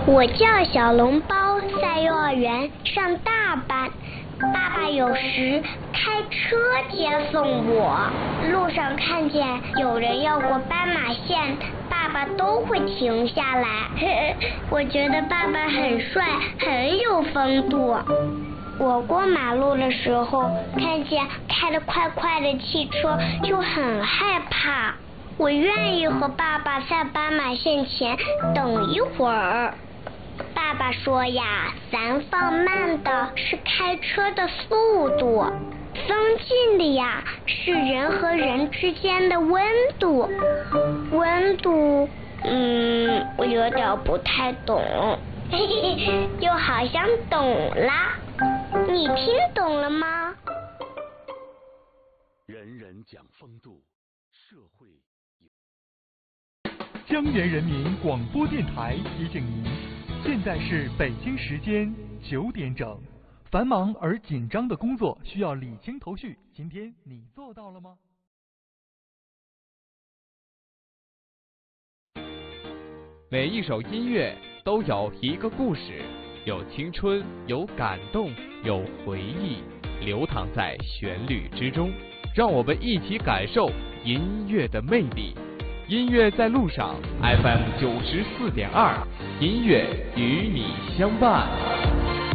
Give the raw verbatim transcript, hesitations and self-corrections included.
我叫小笼包，在幼儿园上大班。爸爸有时开车接送我，路上看见有人要过斑马线，爸爸都会停下来。我觉得爸爸很帅，很有风度。我过马路的时候，看见开得快快的汽车，就很害怕。我愿意和爸爸在斑马线前等一会儿。爸爸说呀，咱放慢的是开车的速度，放近的呀是人和人之间的温度。温度，嗯，我有点不太懂，嘿嘿，又好像懂啦。你听懂了吗？ 人人讲风度，社会有。 江源人民广播电台提醒您，现在是北京时间九点整。繁忙而紧张的工作需要理清头绪，今天你做到了吗？ 每一首音乐都有一个故事，有青春，有感动，有回忆，流淌在旋律之中。让我们一起感受音乐的魅力。音乐在路上 ，F M 九十四点二，音乐与你相伴。